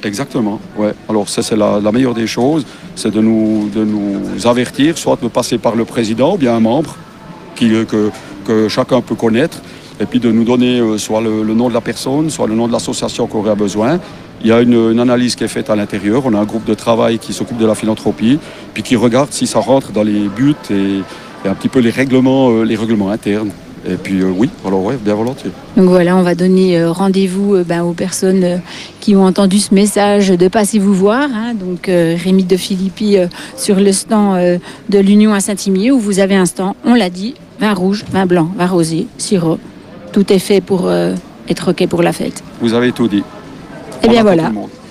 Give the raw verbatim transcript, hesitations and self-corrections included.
Exactement, ouais. Alors ça c'est la, la meilleure des choses, c'est de nous, de nous avertir, soit de passer par le président ou bien un membre qui, que, que chacun peut connaître, et puis de nous donner euh, soit le, le nom de la personne, soit le nom de l'association qu'on aurait besoin. Il y a une, une analyse qui est faite à l'intérieur, on a un groupe de travail qui s'occupe de la philanthropie, puis qui regarde si ça rentre dans les buts et, et un petit peu les règlements, euh, les règlements internes. Et puis euh, oui, alors ouais, bien volontiers. Donc voilà, on va donner euh, rendez-vous euh, ben, aux personnes euh, qui ont entendu ce message de passer vous voir. Hein. Donc euh, Rémi de Philippi euh, sur le stand euh, de l'Union à Saint-Imier où vous avez un stand, on l'a dit, vin rouge, vin blanc, vin rosé, sirop. Tout est fait pour euh, être OK pour la fête. Vous avez tout dit. Eh bien On attend voilà. tout le monde.